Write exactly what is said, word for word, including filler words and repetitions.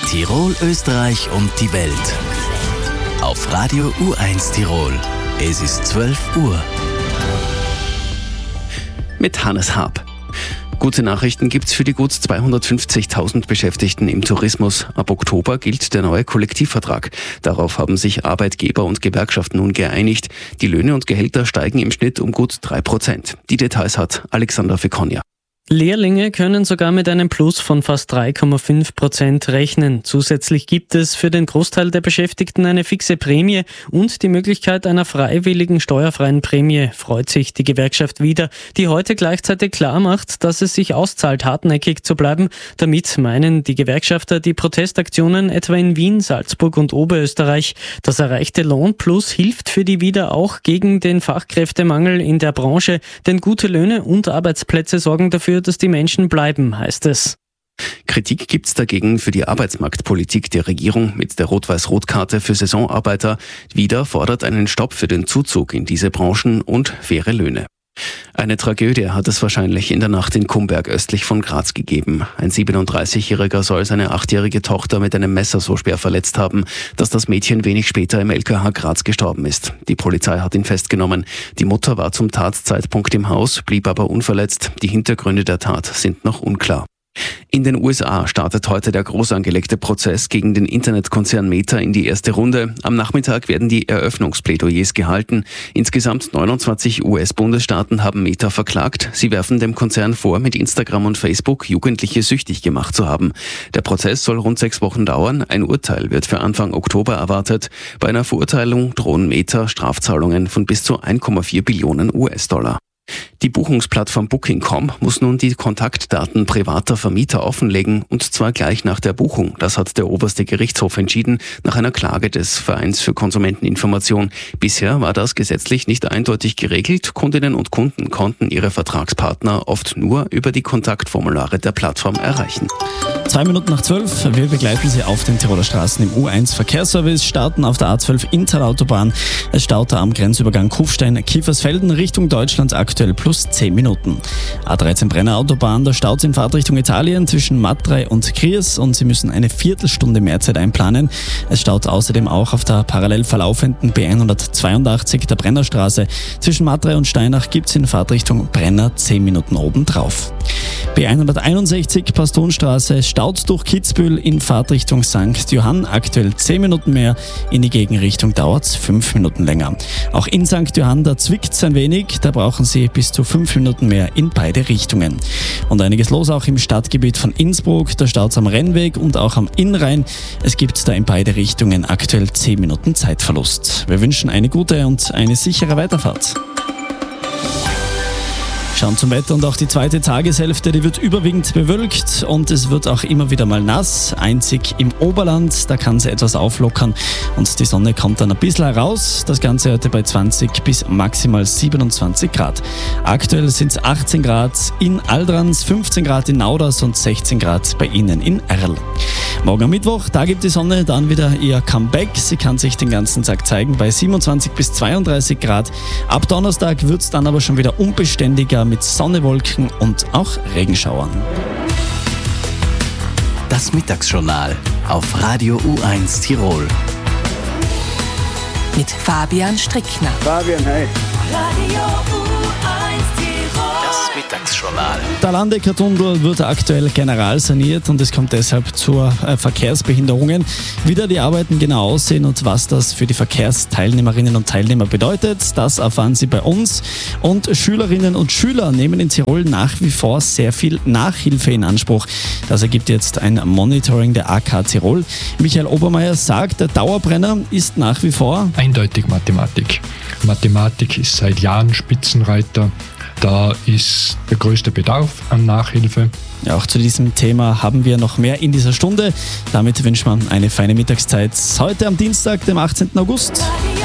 Tirol, Österreich und die Welt. Auf Radio U eins Tirol. Es ist zwölf Uhr. Mit Hannes Haab. Gute Nachrichten gibt's für die gut zweihundertfünfzigtausend Beschäftigten im Tourismus. Ab Oktober gilt der neue Kollektivvertrag. Darauf haben sich Arbeitgeber und Gewerkschaften nun geeinigt. Die Löhne und Gehälter steigen im Schnitt um gut drei Prozent. Die Details hat Alexander Fekonia. Lehrlinge können sogar mit einem Plus von fast drei Komma fünf Prozent rechnen. Zusätzlich gibt es für den Großteil der Beschäftigten eine fixe Prämie und die Möglichkeit einer freiwilligen steuerfreien Prämie, freut sich die Gewerkschaft wieder, die heute gleichzeitig klar macht, dass es sich auszahlt, hartnäckig zu bleiben. Damit meinen die Gewerkschafter die Protestaktionen etwa in Wien, Salzburg und Oberösterreich. Das erreichte Lohnplus hilft für die wieder auch gegen den Fachkräftemangel in der Branche, denn gute Löhne und Arbeitsplätze sorgen dafür, dass die Menschen bleiben, heißt es. Kritik gibt's dagegen für die Arbeitsmarktpolitik der Regierung mit der Rot-Weiß-Rot-Karte für Saisonarbeiter. Wieder fordert einen Stopp für den Zuzug in diese Branchen und faire Löhne. Eine Tragödie hat es wahrscheinlich in der Nacht in Kumberg östlich von Graz gegeben. Ein siebenunddreißigjähriger soll seine achtjährige Tochter mit einem Messer so schwer verletzt haben, dass das Mädchen wenig später im L K H Graz gestorben ist. Die Polizei hat ihn festgenommen. Die Mutter war zum Tatzeitpunkt im Haus, blieb aber unverletzt. Die Hintergründe der Tat sind noch unklar. In den U S A startet heute der groß angelegte Prozess gegen den Internetkonzern Meta in die erste Runde. Am Nachmittag werden die Eröffnungsplädoyers gehalten. Insgesamt neunundzwanzig U S-Bundesstaaten haben Meta verklagt. Sie werfen dem Konzern vor, mit Instagram und Facebook Jugendliche süchtig gemacht zu haben. Der Prozess soll rund sechs Wochen dauern. Ein Urteil wird für Anfang Oktober erwartet. Bei einer Verurteilung drohen Meta Strafzahlungen von bis zu ein Komma vier Billionen U S-Dollar. Die Buchungsplattform Booking Punkt com muss nun die Kontaktdaten privater Vermieter offenlegen, und zwar gleich nach der Buchung. Das hat der oberste Gerichtshof entschieden, nach einer Klage des Vereins für Konsumenteninformation. Bisher war das gesetzlich nicht eindeutig geregelt. Kundinnen und Kunden konnten ihre Vertragspartner oft nur über die Kontaktformulare der Plattform erreichen. Zwei Minuten nach zwölf, wir begleiten Sie auf den Tiroler Straßen im U eins Verkehrsservice, starten auf der A zwölf Interautobahn. Es staut am Grenzübergang Kufstein-Kiefersfelden Richtung Deutschland aktuell plus zehn Minuten. A dreizehn Brenner Autobahn, da staut es in Fahrtrichtung Italien zwischen Matrei und Kriers und Sie müssen eine Viertelstunde mehr Zeit einplanen. Es staut außerdem auch auf der parallel verlaufenden B hundertzweiundachtzig der Brennerstraße. Zwischen Matrei und Steinach gibt es in Fahrtrichtung Brenner zehn Minuten obendrauf. B hunderteinundsechzig Pastonstraße staut durch Kitzbühel in Fahrtrichtung Sankt Johann, aktuell zehn Minuten mehr, in die Gegenrichtung dauert es fünf Minuten länger. Auch in Sankt Johann, da zwickt es ein wenig, da brauchen Sie bis zu fünf Minuten mehr in beide Richtungen. Und einiges los auch im Stadtgebiet von Innsbruck, da staut es am Rennweg und auch am Innrhein. Es gibt da in beide Richtungen aktuell zehn Minuten Zeitverlust. Wir wünschen eine gute und eine sichere Weiterfahrt. Schauen zum Wetter, und auch die zweite Tageshälfte, die wird überwiegend bewölkt und es wird auch immer wieder mal nass. Einzig im Oberland, da kann es etwas auflockern und die Sonne kommt dann ein bisschen heraus. Das Ganze heute bei zwanzig bis maximal siebenundzwanzig Grad. Aktuell sind es achtzehn Grad in Aldrans, fünfzehn Grad in Nauders und sechzehn Grad bei Ihnen in Erl. Morgen am Mittwoch, da gibt die Sonne dann wieder ihr Comeback. Sie kann sich den ganzen Tag zeigen bei siebenundzwanzig bis zweiunddreißig Grad. Ab Donnerstag wird es dann aber schon wieder unbeständiger mit Sonne, Wolken und auch Regenschauern. Das Mittagsjournal auf Radio U eins Tirol. Mit Fabian Strickner. Fabian, hey. Radio U eins Tirol. Das Mittagsjournal. Der Landecker-Tunnel wird aktuell general saniert und es kommt deshalb zu äh, Verkehrsbehinderungen. Wie da die Arbeiten genau aussehen und was das für die Verkehrsteilnehmerinnen und Teilnehmer bedeutet, das erfahren Sie bei uns. Und Schülerinnen und Schüler nehmen in Tirol nach wie vor sehr viel Nachhilfe in Anspruch. Das ergibt jetzt ein Monitoring der A K Tirol. Michael Obermeier sagt, der Dauerbrenner ist nach wie vor eindeutig Mathematik. Mathematik ist seit Jahren Spitzenreiter. Da ist der größte Bedarf an Nachhilfe. Ja, auch zu diesem Thema haben wir noch mehr in dieser Stunde. Damit wünscht man eine feine Mittagszeit heute am Dienstag, dem achtzehnten August.